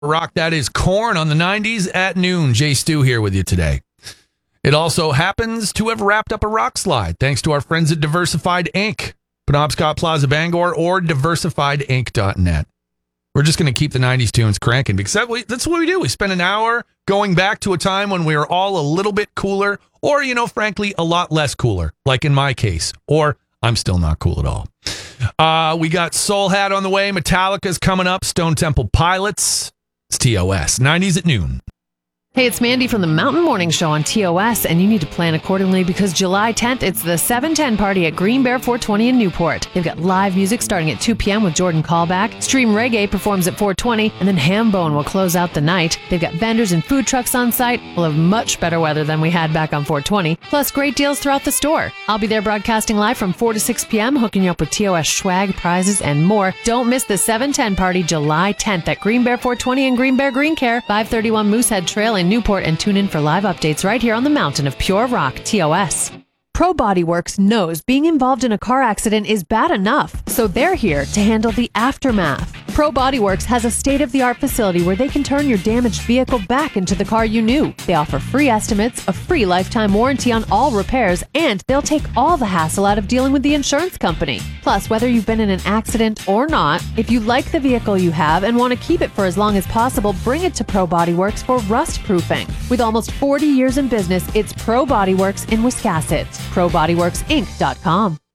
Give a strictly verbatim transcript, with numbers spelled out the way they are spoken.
Rock, that is Corn on the nineties at noon. Jay Stu here with you today. It also happens to have wrapped up a rock slide thanks to our friends at Diversified Incorporated. Penobscot Plaza Bangor or diversified inc dot net. We're just going to keep the nineties tunes cranking because that we, that's what we do. We spend an hour going back to a time when we were all a little bit cooler or, you know, frankly, a lot less cooler, like in my case, or I'm still not cool at all. Uh, we got Soul Hat on the way. Metallica's coming up. Stone Temple Pilots. It's T O S. nineties at noon. Hey, it's Mandy from the Mountain Morning Show on T O S, and you need to plan accordingly because July tenth, it's the seven ten party at Green Bear four twenty in Newport. They've got live music starting at two p.m. with Jordan Callback. Stream Reggae performs at four twenty, and then Hambone will close out the night. They've got vendors and food trucks on site. We'll have much better weather than we had back on four twenty, plus great deals throughout the store. I'll be there broadcasting live from four to six p.m., hooking you up with T O S swag, prizes, and more. Don't miss the seven ten party July tenth at Green Bear four twenty in Green Bear Green Care, five thirty-one Moosehead Trail in Newport, and tune in for live updates right here on the Mountain of Pure Rock, T O S. Pro Body Works knows being involved in a car accident is bad enough, so they're here to handle the aftermath. Pro Body Works has a state-of-the-art facility where they can turn your damaged vehicle back into the car you knew. They offer free estimates, a free lifetime warranty on all repairs, and they'll take all the hassle out of dealing with the insurance company. Plus, whether you've been in an accident or not, if you like the vehicle you have and want to keep it for as long as possible, bring it to Pro Body Works for rust proofing. With almost forty years in business, it's Pro Body Works in Wiscasset. pro body works inc dot com.